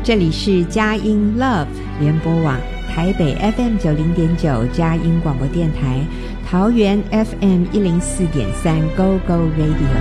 这里是佳音 Love 联播网，台北 FM90.9 佳音广播电台，桃园 FM104.3 Go Go Radio。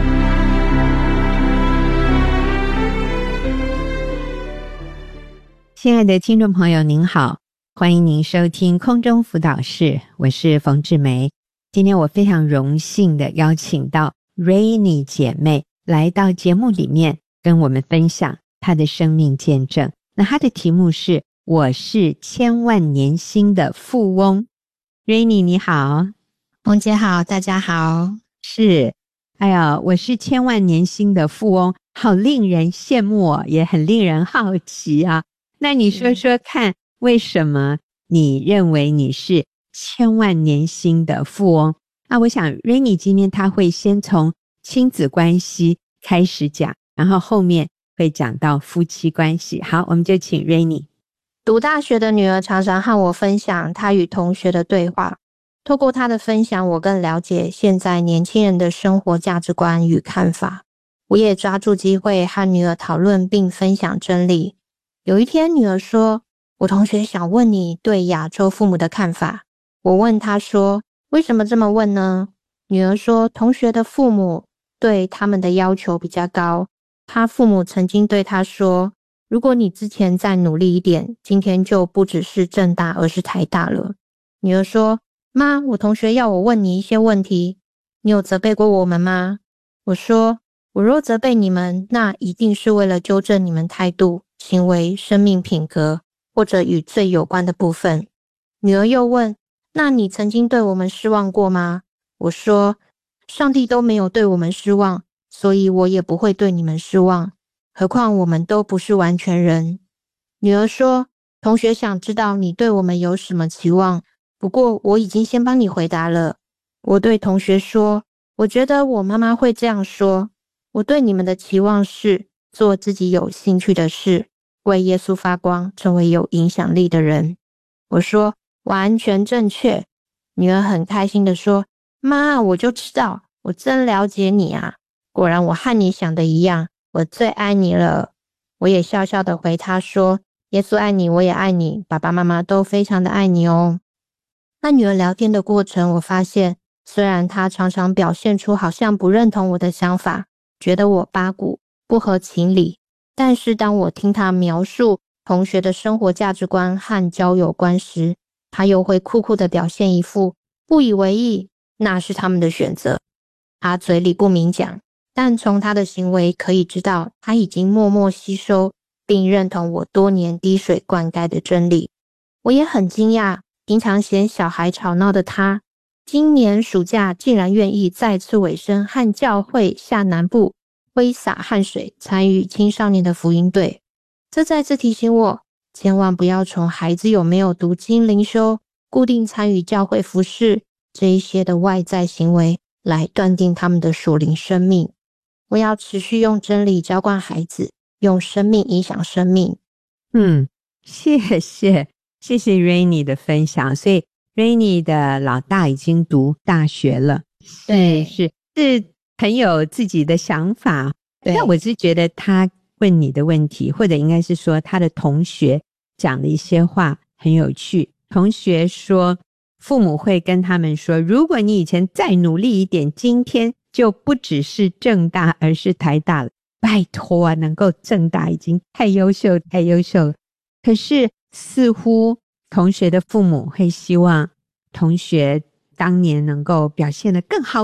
亲爱的听众朋友您好，欢迎您收听空中辅导室，我是冯志梅。今天我非常荣幸的邀请到 Rainy 姐妹来到节目里面跟我们分享她的生命见证。那她的题目是我是千万年薪的富翁。 Rainy 你好。 冯姐好，大家好。 是，哎呀，我是千万年薪的富翁，好令人羡慕哦，也很令人好奇啊。那你说说看，为什么你认为你是千万年薪的富翁？我想 Rainy 今天她会先从亲子关系开始讲，然后后面会讲到夫妻关系。好，我们就请 Rainy。 读大学的女儿常常和我分享她与同学的对话，透过她的分享，我更了解现在年轻人的生活价值观与看法。我也抓住机会和女儿讨论并分享真理。有一天女儿说，我同学想问你对亚洲父母的看法。我问她说，为什么这么问呢？女儿说，同学的父母对他们的要求比较高，他父母曾经对他说，如果你之前再努力一点，今天就不只是政大而是台大了。女儿说，妈，我同学要我问你一些问题，你有责备过我们吗？我说，我若责备你们，那一定是为了纠正你们态度、行为、生命品格或者与罪有关的部分。女儿又问，那你曾经对我们失望过吗？我说，上帝都没有对我们失望，所以我也不会对你们失望，何况我们都不是完全人。女儿说，同学想知道你对我们有什么期望，不过我已经先帮你回答了。我对同学说，我觉得我妈妈会这样说，我对你们的期望是做自己有兴趣的事，为耶稣发光，成为有影响力的人。我说，完全正确。女儿很开心地说，妈，我就知道，我真了解你啊，果然我和你想的一样，我最爱你了。我也笑笑地回她说，耶稣爱你，我也爱你，爸爸妈妈都非常的爱你哦。和女儿聊天的过程，我发现虽然她常常表现出好像不认同我的想法，觉得我八股不合情理，但是当我听她描述同学的生活价值观和交友观时，她又会酷酷地表现一副不以为意，那是他们的选择。她嘴里不明讲，但从她的行为可以知道，她已经默默吸收并认同我多年滴水灌溉的真理。我也很惊讶，平常嫌小孩吵闹的她，今年暑假竟然愿意再次委身和教会下南部挥洒汗水，参与青少年的福音队。这再次提醒我，千万不要从孩子有没有读经灵修、固定参与教会服事这一些的外在行为来断定他们的属灵生命。我要持续用真理浇灌孩子，用生命影响生命。 谢谢 Rainy 的分享。所以 Rainy 的老大已经读大学了， 对， 是很有自己的想法。那我是觉得他问你的问题，或者应该是说他的同学讲的一些话很有趣。同学说，父母会跟他们说，如果你以前再努力一点，今天就不只是政大而是台大了。拜托啊，能够政大已经太优秀太优秀了。可是似乎同学的父母会希望同学当年能够表现得更好